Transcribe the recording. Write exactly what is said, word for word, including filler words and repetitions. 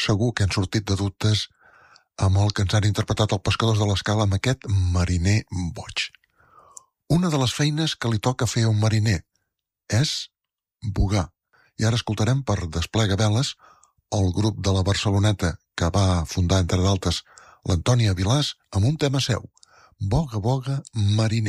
segur que han sortit de dubtes amb el que ens han interpretat els pescadors de l'Escala amb aquest mariner boig. Una de les feines que li toca fer a un mariner és bugar. I ara escoltarem per Desplega Veles el grup de la Barceloneta que va fundar, entre d'altres, l'Antònia Vilàs amb un tema seu, Boga, boga, mariner.